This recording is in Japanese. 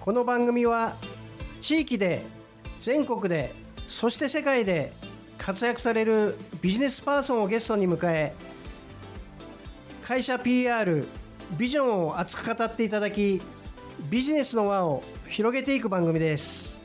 この番組は地域で全国でそして世界で活躍されるビジネスパーソンをゲストに迎え、会社 PR、ビジョンを熱く語っていただき、ビジネスの輪を広げていく番組です。